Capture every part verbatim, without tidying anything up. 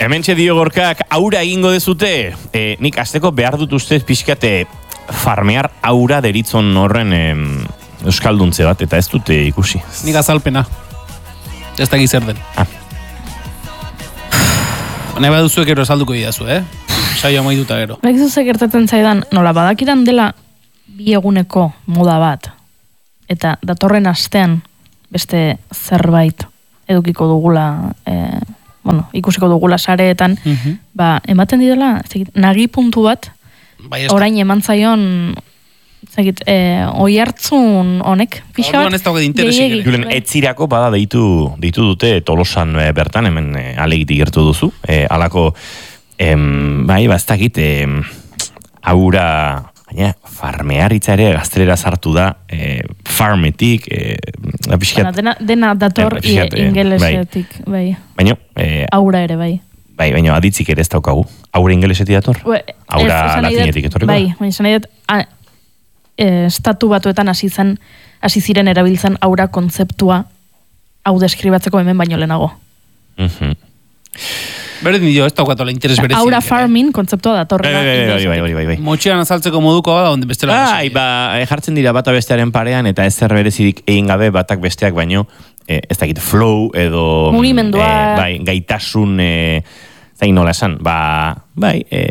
Hementxe dio Gorkak, aura egingo dezute. E, nik azteko behar dut ustez pixkate farmear aura deritzon horren em, euskalduntze bat, eta ez dute ikusi. Nik azalpena. Ez da zer den. Ah. Nahi baduzuek ero esalduko idazu, eh? Saio amaituta gero. Bakizu ze gertatzen zaidan, nola badakiran dela bi eguneko moda bat, eta datorren astean beste zerbait edukiko dugula, eh, bueno, ikusiko dugula sareetan, Uh-huh. ba, ematen didela, zegit, nagi puntu bat, Bai, orain eman zaion, zegit, eh, oi hartzun honek, pixa Orduan ez daude interesik gehiegi. ere. Julen, etzirako bada deitu, deitu dute Tolosan e, bertan, hemen e, alegitik gertu duzu. E, alako, em, bai, baztakit, em, aura, baina, farmearitza ere gaztelera sartu da, e, farmetik, e, da pixkat, Baina, dena, dena dator Eh, pixkat, eh, ingelesetik, bai. baina, e, Aura ere, bai. bai, baina aditzik ere ez daukagu. Aura ingelesetik dator? Ue, Aura ez, esan nahi dut- latinetik etorriko? Bai, baina esan nahi dut, a- e, estatu batuetan hasi zen, hasi ziren erabiltzen aura kontzeptua hau deskribatzeko hemen baino lehenago. Mhm. Berdin dio, ez daukatola interes berezik. Aura farming kontzeptua datorra. Bai, bai, bai, bai, bai, bai, bai. Motxean azaltzeko moduko bada, onde bestela. Bai, ba, e, jartzen dira bata bestearen parean, eta ez zer berezirik egin gabe batak besteak baino, e, ez dakit flow edo... Mugimendua. E, bai, gaitasun, e, zain nola esan, ba, bai, e,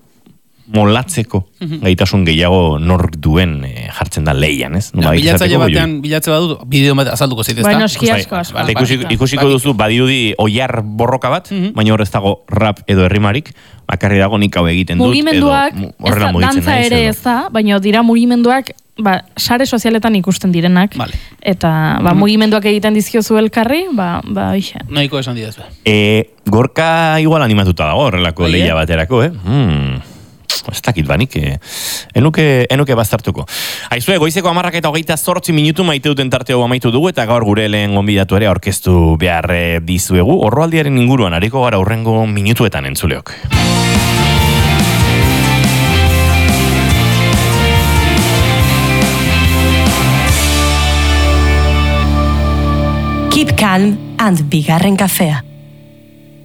molatzeko gaitasun gehiago nor duen e, jartzen da leian, ez? Ja, Nola bilatzaile izateko batean, bilatze badut, bideo bat azalduko zait, ezta? Bai, noski Bai, asko, asko. eta ikusi, Bai, ikusiko bai. duzu badirudi oiar borroka bat, baina hor ez dago rap edo errimarik, bakarri dago nik hau egiten dut, Mugimenduak, edo mu- ez horrela da, mugitzen dantza naiz, ere edo. ez da, baina dira mugimenduak, ba, sare sozialetan ikusten direnak, Vale. eta ba, mugimenduak egiten dizkiozu elkarri, ba, ba, ixe. Nahiko esan didaz, ba. E, Gorka igual animatuta dago horrelako Bai, lehia eh? baterako, eh? Hmm, ez dakit banik, eh? enuke, enuke baztertuko. Aizue, goizeko amarrak eta hogeita zortzi minutu maite duten tarte hau amaitu dugu, eta gaur gure lehen gonbidatu ere aurkeztu behar eh, dizuegu. Horroaldiaren inguruan, hariko gara hurrengo minutuetan entzuleok. Keep calm and bigarren kafea.